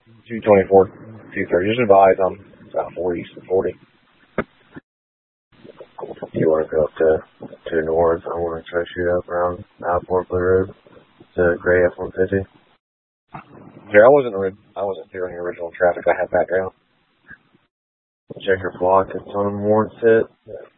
224, 230. Just advise I'm about 40, east of 40. You want to go up to north? I want to try to shoot up around Alport Blue Road to Gray F-150. Yeah, I wasn't hearing the original traffic I had background. Check your flock if some warrants hit.